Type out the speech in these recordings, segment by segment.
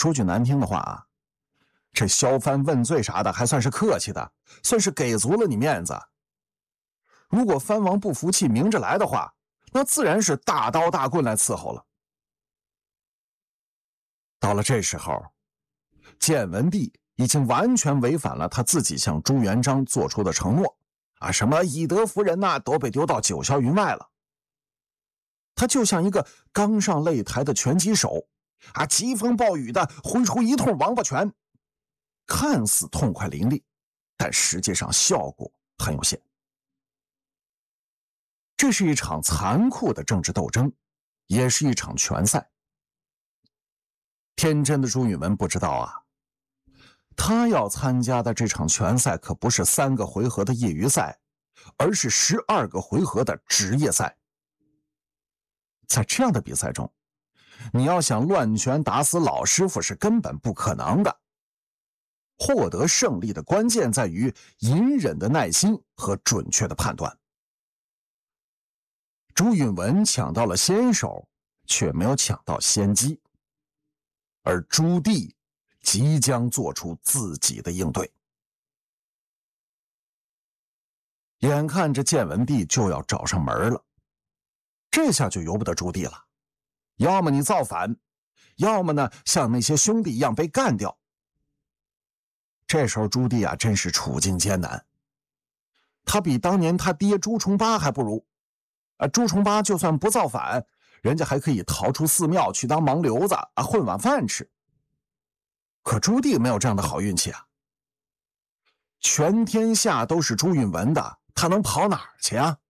说句难听的话啊，这削藩问罪啥的还算是客气的，算是给足了你面子。如果藩王不服气明着来的话，那自然是大刀大棍来伺候了。到了这时候，建文帝已经完全违反了他自己向朱元璋做出的承诺啊，什么以德服人呐，都被丢到九霄云外了。他就像一个刚上擂台的拳击手啊，疾风暴雨的挥出一通王八拳，看似痛快伶俐，但实际上效果很有限。这是一场残酷的政治斗争，也是一场拳赛。天真的朱允炆不知道啊，他要参加的这场拳赛可不是3个回合的业余赛，而是12个回合的职业赛。在这样的比赛中，你要想乱拳打死老师傅是根本不可能的。获得胜利的关键在于隐忍的耐心和准确的判断。朱允炆抢到了先手，却没有抢到先机，而朱棣即将做出自己的应对。眼看着建文帝就要找上门了，这下就由不得朱棣了，要么你造反，要么呢像那些兄弟一样被干掉。这时候朱棣啊，真是处境艰难，他比当年他爹朱重八还不如。朱重八就算不造反，人家还可以逃出寺庙去当盲流子啊，混碗饭吃。可朱棣没有这样的好运气啊，全天下都是朱允炆的，他能跑哪儿去啊？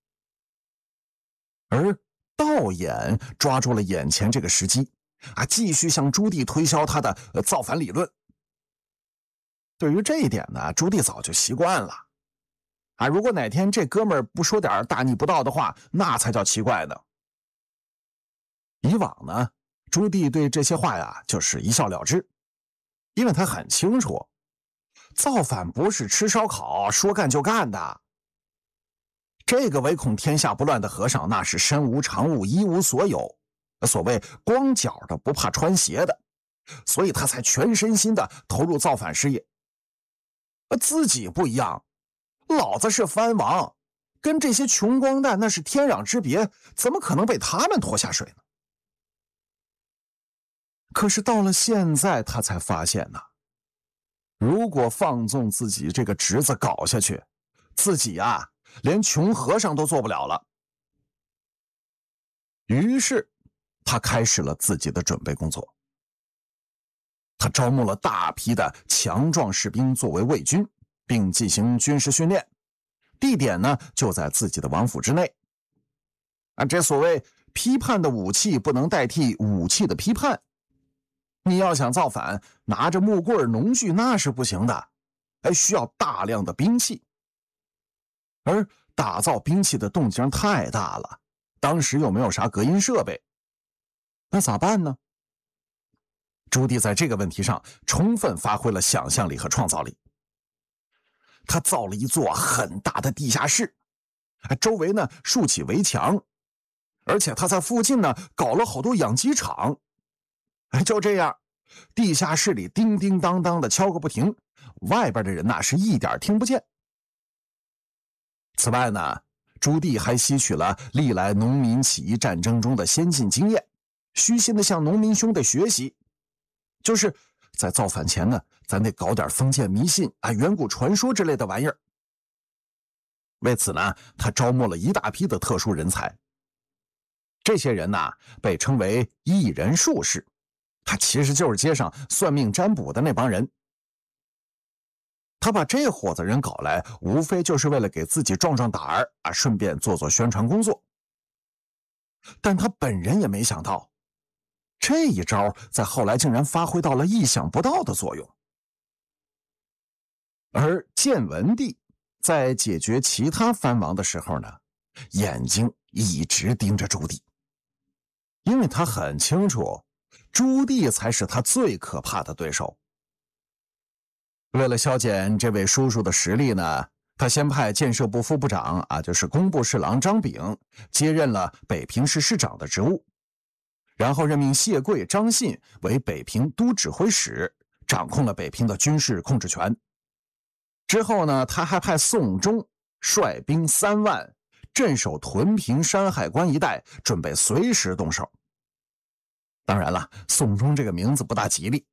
而道衍抓住了眼前这个时机啊，继续向朱棣推销他的造反理论。对于这一点呢，朱棣早就习惯了啊，如果哪天这哥们儿不说点大逆不道的话，那才叫奇怪呢。以往呢，朱棣对这些话呀就是一笑了之，因为他很清楚，造反不是吃烧烤说干就干的。这个唯恐天下不乱的和尚，那是身无长物，一无所有，所谓光脚的不怕穿鞋的，所以他才全身心的投入造反事业。自己不一样，老子是藩王，跟这些穷光蛋那是天壤之别，怎么可能被他们拖下水呢？可是到了现在，他才发现呢，如果放纵自己这个侄子搞下去，自己啊连穷和尚都做不了了。于是他开始了自己的准备工作。他招募了大批的强壮士兵作为卫军，并进行军事训练，地点呢就在自己的王府之内。这所谓批判的武器不能代替武器的批判，你要想造反，拿着木棍农具那是不行的，需要大量的兵器。而打造兵器的动静太大了，当时又没有啥隔音设备，那咋办呢？朱棣在这个问题上充分发挥了想象力和创造力。他造了一座很大的地下室，周围呢竖起围墙，而且他在附近呢搞了好多养鸡场。就这样，地下室里叮叮当当的敲个不停，外边的人是一点听不见。此外呢，朱棣还吸取了历来农民起义战争中的先进经验，虚心的向农民兄弟学习，就是在造反前呢，咱得搞点封建迷信远古传说之类的玩意儿。为此呢，他招募了一大批的特殊人才。这些人呢，被称为异人术士，他其实就是街上算命占卜的那帮人。他把这伙子人搞来，无非就是为了给自己壮壮胆儿顺便做做宣传工作。但他本人也没想到，这一招在后来竟然发挥到了意想不到的作用。而建文帝在解决其他藩王的时候呢，眼睛一直盯着朱棣，因为他很清楚，朱棣才是他最可怕的对手。为了削减这位叔叔的实力呢，他先派建设部副部长就是工部侍郎张炳接任了北平市市长的职务， 然后任命谢贵、张信为北平都指挥使，掌控了北平的军事控制权。之后呢，他还派宋忠率兵3万镇守屯平、山海关一带，准备随时动手。当然了，宋忠这个名字不大吉利，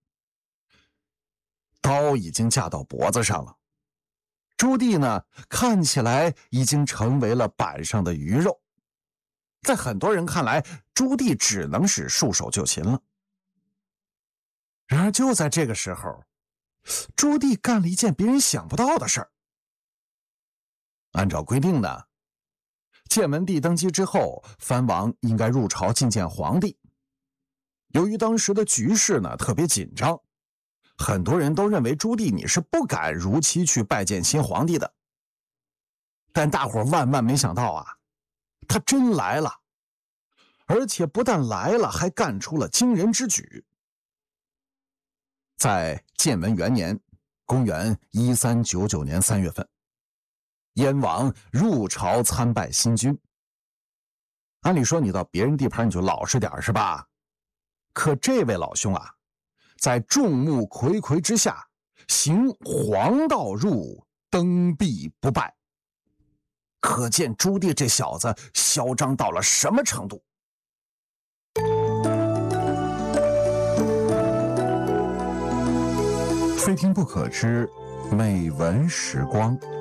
刀已经架到脖子上了。朱棣呢，看起来已经成为了板上的鱼肉。在很多人看来，朱棣只能是束手就擒了。然而就在这个时候，朱棣干了一件别人想不到的事儿。按照规定呢，建文帝登基之后，藩王应该入朝觐见皇帝。由于当时的局势呢特别紧张，很多人都认为朱棣你是不敢如期去拜见新皇帝的。但大伙万万没想到啊，他真来了，而且不但来了，还干出了惊人之举。在建文元年，公元1399年3月份，燕王入朝参拜新君。按理说你到别人地盘你就老实点是吧？可这位老兄啊，在众目睽睽之下，行黄道入，登壁不拜，可见朱棣这小子嚣张到了什么程度。非听不可知，美文时光。